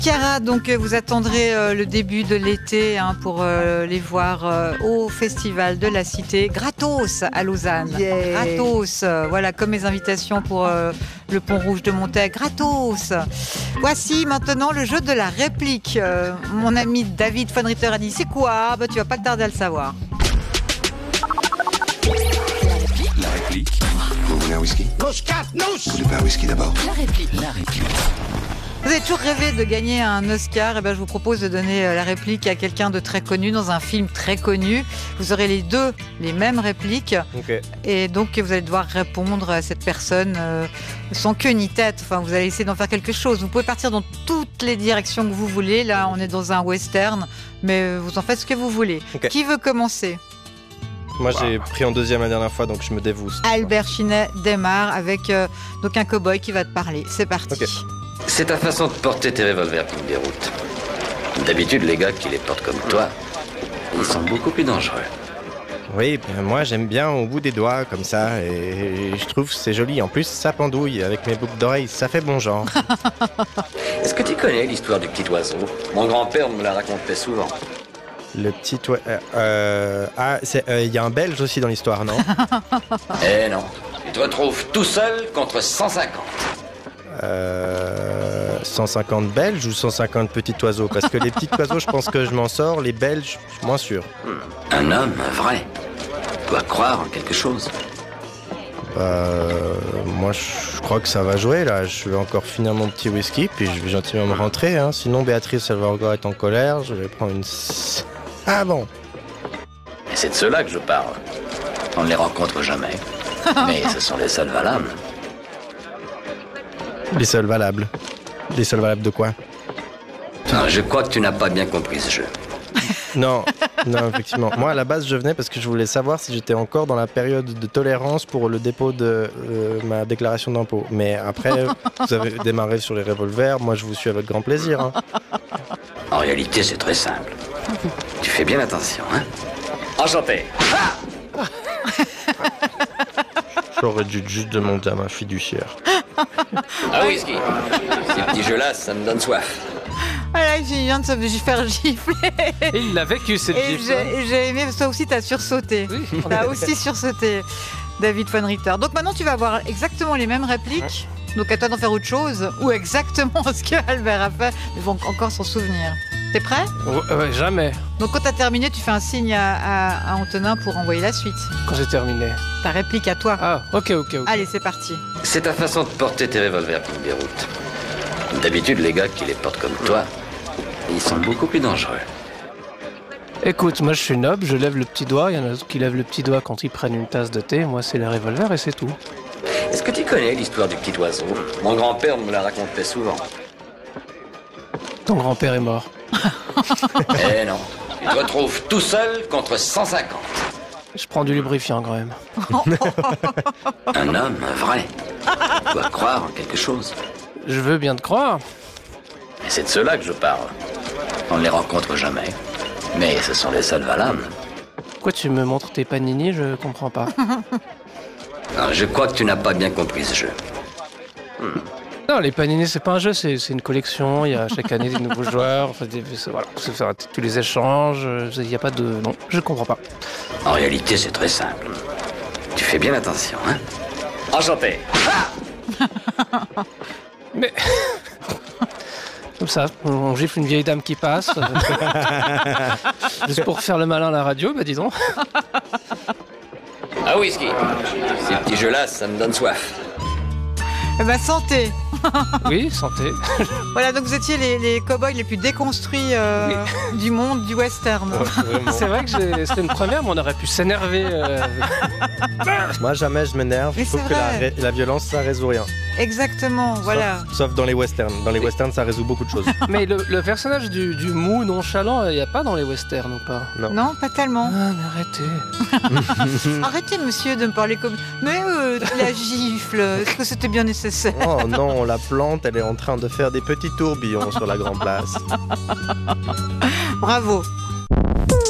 Chiara, donc vous attendrez le début de l'été pour les voir au Festival de la Cité, gratos à Lausanne. Yeah. Gratos, voilà, comme mes invitations pour le Pont Rouge de Montaigne, gratos. Voici maintenant le jeu de la réplique. Mon ami David von Ritter a dit, c'est quoi? Tu vas pas tarder à le savoir. La réplique. Vous voulez un whisky? Moscato-nous! Vous voulez pas un whisky d'abord? La réplique. La réplique. Vous avez toujours rêvé de gagner un Oscar, et je vous propose de donner la réplique à quelqu'un de très connu dans un film très connu. Vous aurez les mêmes répliques, et donc vous allez devoir répondre à cette personne sans queue ni tête. Enfin, vous allez essayer d'en faire quelque chose. Vous pouvez partir dans toutes les directions que vous voulez. Là, on est dans un western, mais vous en faites ce que vous voulez. Qui veut commencer? Moi, j'ai pris en deuxième la dernière fois, donc je me dévoue. Albert Chinet démarre avec donc un cow-boy qui va te parler. C'est parti. C'est ta façon de porter tes revolvers qui me déroute. D'habitude, les gars qui les portent comme toi, ils sont beaucoup plus dangereux. Oui, moi j'aime bien au bout des doigts, comme ça, et je trouve que c'est joli. En plus, ça pendouille avec mes boucles d'oreilles, ça fait bon genre. Est-ce que tu connais l'histoire du petit oiseau? Mon grand-père me la racontait souvent. Le petit oiseau... y a un Belge aussi dans l'histoire, non? Eh non, tu te retrouves tout seul contre 150. 150 Belges ou 150 petits oiseaux? Parce que les petits oiseaux, je pense que je m'en sors. Les Belges, je suis moins sûr. Un homme, un vrai, doit croire en quelque chose. Moi, je crois que ça va jouer, là. Je vais encore finir mon petit whisky, puis je vais gentiment me rentrer. Sinon, Béatrice, elle va encore être en colère. Je vais prendre une... Ah bon? Et c'est de ceux-là que je parle. On ne les rencontre jamais. Mais ce sont les seuls valables. Les seuls valables. Les seuls valables de quoi? Non, je crois que tu n'as pas bien compris ce jeu. Non, effectivement. Moi, à la base, je venais parce que je voulais savoir si j'étais encore dans la période de tolérance pour le dépôt de ma déclaration d'impôt. Mais après, vous avez démarré sur les revolvers. Moi, je vous suis avec grand plaisir. En réalité, c'est très simple. Tu fais bien attention, hein? Enchanté. J'aurais dû juste demander à ma fiduciaire. Ah whisky. Ces petits jeux-là, ça me donne soif. Voilà, il vient de se faire gifler. Et il l'a vécu, cette gifle. Et j'ai aimé, toi aussi, t'as sursauté. Oui. T'as aussi sursauté, David von Ritter. Donc maintenant, tu vas avoir exactement les mêmes répliques. Donc à toi d'en faire autre chose, ou exactement ce que Albert a fait, mais ils vont encore s'en souvenir. T'es prêt? Ouais, jamais. Donc quand t'as terminé, tu fais un signe à Antonin pour envoyer la suite. Quand j'ai terminé. Ta réplique à toi. Ah, ok. Allez, c'est parti. C'est ta façon de porter tes revolvers qui me déroute. D'habitude, les gars qui les portent comme toi, ils sont beaucoup plus dangereux. Écoute, moi je suis noble, je lève le petit doigt. Il y en a d'autres qui lèvent le petit doigt quand ils prennent une tasse de thé. Moi, c'est les revolvers et c'est tout. Est-ce que tu connais l'histoire du petit oiseau? Mon grand-père me la racontait souvent. Ton grand-père est mort. Eh non, tu te retrouves tout seul contre 150. Je prends du lubrifiant quand même. Un homme, un vrai, doit croire en quelque chose. Je veux bien te croire. Et c'est de ceux-là que je parle. On ne les rencontre jamais. Mais ce sont les seuls valables. Pourquoi tu me montres tes panini? Je comprends pas. Non, je crois que tu n'as pas bien compris ce jeu. Non, les panini, c'est pas un jeu, c'est une collection. Il y a chaque année des nouveaux joueurs. Enfin, voilà, c'est faire tous les échanges. Il n'y a pas de... Non, je comprends pas. En réalité, c'est très simple. Tu fais bien attention, hein? Enchanté. Mais... Comme ça, on gifle une vieille dame qui passe. Juste pour faire le malin à la radio, dis donc. Ah whisky. Ces petits jeux-là, ça me donne soif. Santé. Oui, santé. Voilà, donc vous étiez les cow-boys les plus déconstruits du monde du western. C'est vrai que c'était une première, mais on aurait pu s'énerver. Moi, jamais je m'énerve. Je trouve que la violence, ça résout rien. Exactement, voilà. Sauf dans les westerns. Dans les westerns, ça résout beaucoup de choses. Mais le personnage du mou nonchalant, il n'y a pas dans les westerns ou pas? Non, pas tellement. Ah, mais arrêtez. Arrêtez, monsieur, de me parler comme... Mais la gifle, est-ce que c'était bien nécessaire? Oh non, la plante, elle est en train de faire des petits tourbillons sur la grande place. Bravo.